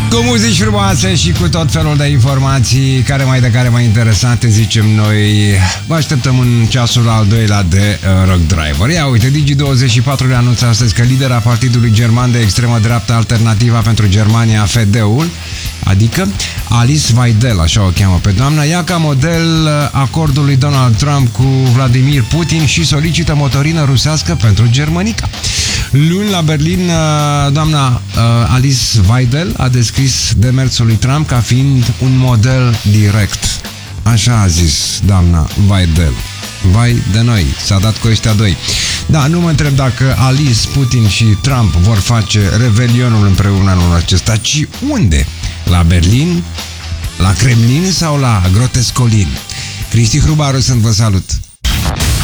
Cu muzici frumoase și cu tot felul de informații care mai interesante, zicem noi. Vă așteptăm în ceasul al doilea de Rock Driver. Ia uite, Digi24 le anunță astăzi că lidera partidului german de extremă dreaptă Alternativa pentru Germania, FDU-ul, adică Alice Weidel, așa o cheamă pe doamna, ia ca model acordul lui Donald Trump cu Vladimir Putin și solicită motorină rusească pentru germănica. Luni la Berlin, doamna Alice Weidel a descris demersul lui Trump ca fiind un model direct. Așa a zis doamna Weidel. Vai de noi, s-a dat cu ăștia doi. Da, nu mă întreb dacă Alice, Putin și Trump vor face revelionul împreună anul acesta, ci unde? La Berlin? La Kremlin sau la Grotescolin? Cristi Hrubaru sunt, vă salut!